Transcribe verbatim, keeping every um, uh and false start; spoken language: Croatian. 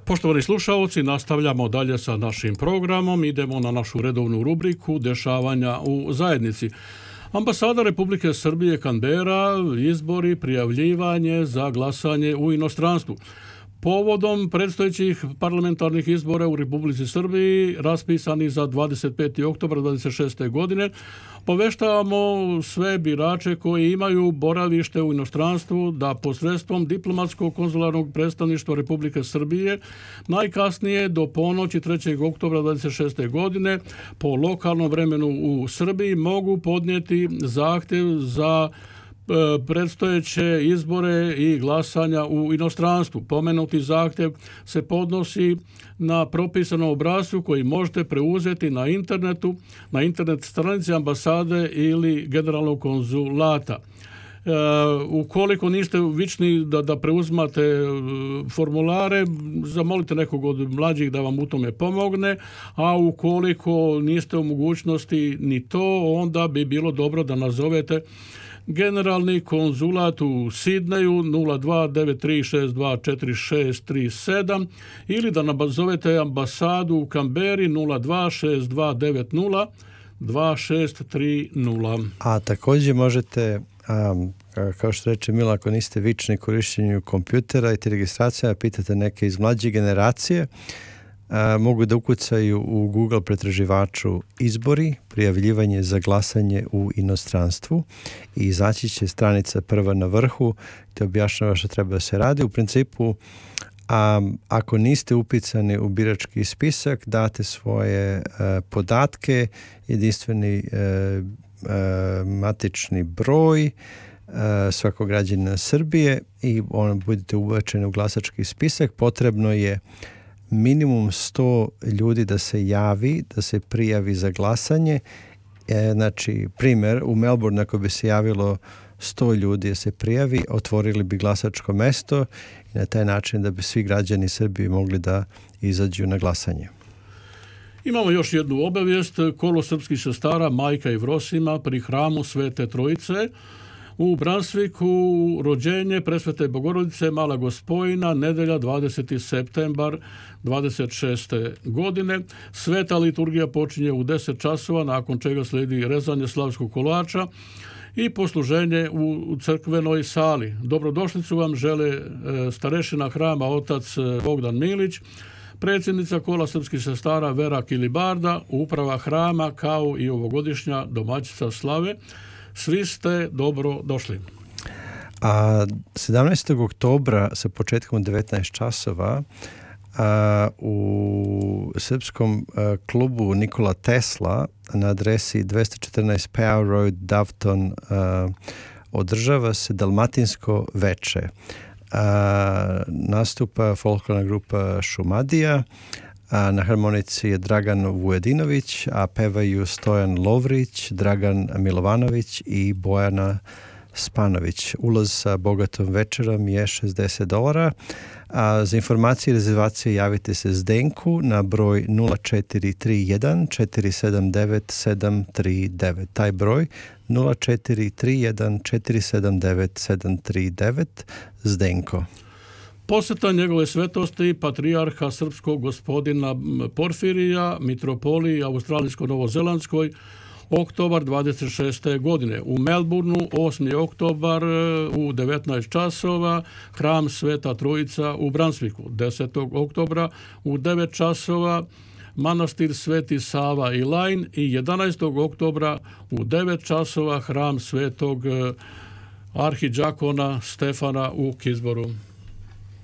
Poštovani slušalci, nastavljamo dalje sa našim programom. Idemo na našu redovnu rubriku Dešavanja u zajednici. Ambasada Republike Srbije Canberra, izbori, prijavljivanje za glasanje u inostranstvu. Povodom predstojećih parlamentarnih izbora u Republici Srbiji, raspisani za dvadeset peti oktobar dvadeset šeste. godine, poveštavamo sve birače koji imaju boravište u inostranstvu da posredstvom diplomatskog konzularnog predstavništva Republike Srbije najkasnije do ponoći trećeg oktobra dvadeset šeste. godine po lokalnom vremenu u Srbiji mogu podnijeti zahtjev za predstojeće izbore i glasanja u inostranstvu. Pomenuti zahtjev se podnosi na propisanom obrascu koji možete preuzeti na internetu, na internet stranici ambasade ili generalnog konzulata. E, ukoliko niste vični da, da preuzmate formulare, zamolite nekog od mlađih da vam u tome pomogne, a ukoliko niste u mogućnosti ni to, onda bi bilo dobro da nazovete Generalni konzulat u Sidneju nula dva devet tri šest dva četiri šest tri sedam ili da nazovete ambasadu u Canberri nula dva šest dva devet nula dva šest tri nula. A također možete, um, kao što reče Mila, ako niste vični korištenju kompjutera i te registracija, pitate neke iz mlađe generacije, A, mogu da ukucaju u Google pretraživaču izbori, prijavljivanje za glasanje u inostranstvu i izaći će stranica prva na vrhu te objašnjava što treba da se radi. U principu, a, ako niste upisani u birački spisak, date svoje a, podatke, jedinstveni a, a, matični broj a, svakog građanina Srbije i on budete ubačeni u glasački spisak. Potrebno je minimum sto ljudi da se javi, da se prijavi za glasanje. E, znači, primjer, u Melbourne ako bi se javilo sto ljudi da se prijavi, otvorili bi glasačko mesto i na taj način da bi svi građani Srbije mogli da izađu na glasanje. Imamo još jednu obavijest. Kolo srpskih sestara Majka i Vrosima pri hramu Svete Trojice u Brunswicku, rođenje Presvete Bogorodice Mala Gospojina, nedelja dvadeseti septembar dvadeset šeste. godine. Sveta liturgija počinje u deset časova, nakon čega slijedi rezanje slavskog kolača i posluženje u crkvenoj sali. Dobrodošlicu vam žele starešina hrama otac Bogdan Milić, predsjednica Kola srpskih sestara Vera Kilibarda, uprava hrama kao i ovogodišnja domaćica slave. Svi ste dobro došli. A sedamnaestog oktobra sa početkom devetnaest časova a, u srpskom a, klubu Nikola Tesla na adresi dvesta četrnaest Power Road, Doveton, a, održava se dalmatinsko veče. A, nastupa folklorna grupa Šumadija, a na harmonici je Dragan Vujedinović, a pevaju Stojan Lovrić, Dragan Milovanović i Bojana Spanović. Ulaz sa bogatom večerom je šezdeset dolara. A za informacije i rezervacije javite se Zdenku na broj nula četiri tri jedan četiri sedam devet sedam tri devet. Taj broj nula četiri tri jedan četiri sedam devet sedam tri devet, Zdenko. Posjeta njegove svetosti patrijarha srpskog gospodina Porfirija, mitropoliji australijsko-novozelandskoj, oktobar dvadeset šeste. godine. U Melbourneu osmi oktobar u devetnaest časova, hram Sveta Trojica u Brunswicku. desetog oktobra u devet časova, manastir Sveti Sava i Lajn i jedanaestog oktobra u devet časova, hram Svetog arhidžakona Stefana u Kizboru.